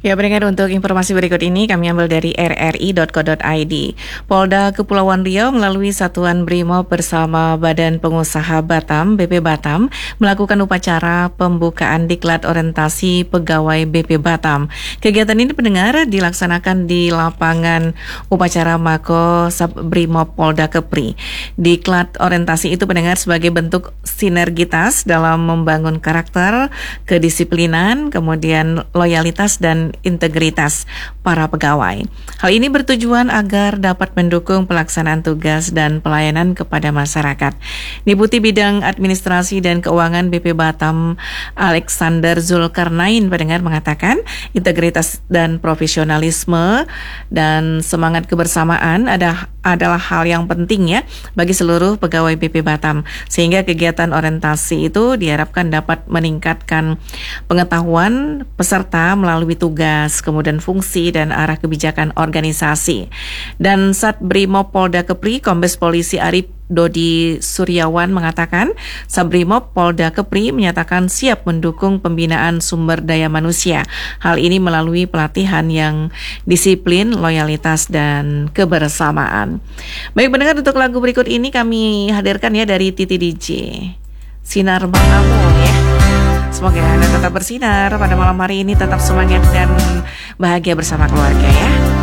Ya, pendengar, untuk informasi berikut ini kami ambil dari rri.co.id. Polda Kepulauan Riau melalui Satuan Brimob bersama Badan Pengusaha Batam, BP Batam, melakukan upacara pembukaan diklat orientasi pegawai BP Batam. Kegiatan ini, pendengar, dilaksanakan di lapangan upacara Mako Sub Brimob Polda Kepri. Diklat orientasi itu, pendengar, sebagai bentuk sinergitas dalam membangun karakter, kedisiplinan, kemudian loyalitas dan integritas para pegawai. Hal ini bertujuan agar dapat mendukung pelaksanaan tugas dan pelayanan kepada masyarakat. Deputi Bidang Administrasi dan Keuangan BP Batam, Alexander Zulkarnain, pendengar, mengatakan integritas dan profesionalisme dan semangat kebersamaan adalah hal yang penting ya bagi seluruh pegawai BP Batam, sehingga kegiatan orientasi itu diharapkan dapat meningkatkan pengetahuan peserta melalui tugas, kemudian fungsi dan arah kebijakan organisasi. Dan Sat Brimob Polda Kepri, Kombes Polisi Arif Dodi Suryawan mengatakan, Sabrimob Polda Kepri menyatakan siap mendukung pembinaan sumber daya manusia. Hal ini melalui pelatihan yang disiplin, loyalitas, dan kebersamaan. Baik, pendengar, untuk lagu berikut ini kami hadirkan ya dari Titi DJ, Sinar Matamu ya. Semoga Anda tetap bersinar pada malam hari ini, tetap semangat dan bahagia bersama keluarga ya.